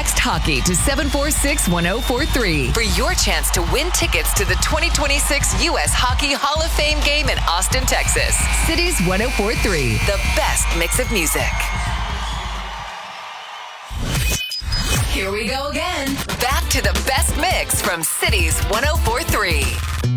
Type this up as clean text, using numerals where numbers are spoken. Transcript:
Text hockey to 746-1043 for your chance to win tickets to the 2026 U.S. Hockey Hall of Fame game in Austin, Texas. Cities 1043, the best mix of music. Here we go again. Back to the best mix from Cities 1043.